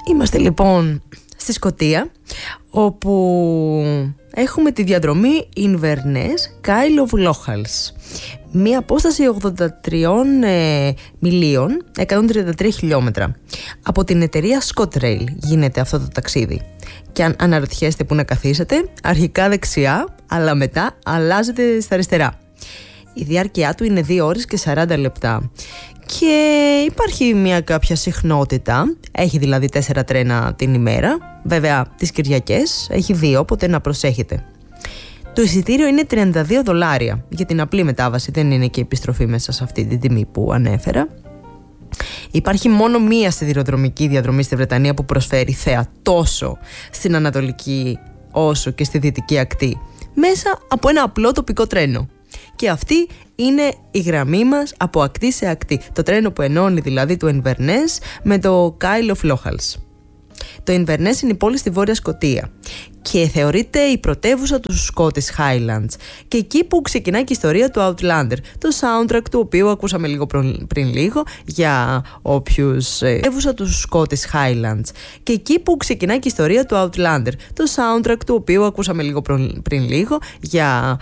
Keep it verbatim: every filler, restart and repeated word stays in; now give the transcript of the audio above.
Είμαστε λοιπόν στη Σκωτία, όπου έχουμε τη διαδρομή Inverness Kyle of Lochals. Μία απόσταση ογδόντα τρία ε, μιλίων, εκατόν τριάντα τρία χιλιόμετρα. Από την εταιρεία ScotRail γίνεται αυτό το ταξίδι. Και αν αναρωτιέστε που να καθίσετε, αρχικά δεξιά, αλλά μετά αλλάζετε στα αριστερά. Η διάρκεια του είναι δύο ώρες και σαράντα λεπτά. Και υπάρχει μια κάποια συχνότητα, έχει δηλαδή τέσσερα τρένα την ημέρα. Βέβαια τις Κυριακές έχει δύο, οπότε να προσέχετε. Το εισιτήριο είναι τριάντα δύο δολάρια για την απλή μετάβαση, δεν είναι και επιστροφή μέσα σε αυτή την τιμή που ανέφερα. Υπάρχει μόνο μία σιδηροδρομική διαδρομή στη Βρετανία που προσφέρει θέα τόσο στην ανατολική όσο και στη δυτική ακτή, μέσα από ένα απλό τοπικό τρένο. Και αυτή είναι η γραμμή μας από ακτή σε ακτή, το τρένο που ενώνει δηλαδή το Inverness με το Kyle of Lochals. Το Inverness είναι η πόλη στη Βόρεια Σκωτία και θεωρείται η πρωτεύουσα του Scottish Highlands και εκεί που ξεκινάει και η ιστορία του Outlander, το soundtrack του οποίου ακούσαμε λίγο πριν λίγο για όποιους ε, πρωτεύουσα του Scottish Highlands και εκεί που ξεκινάει και η ιστορία του Outlander, το soundtrack του οποίου ακούσαμε λίγο πριν λίγο για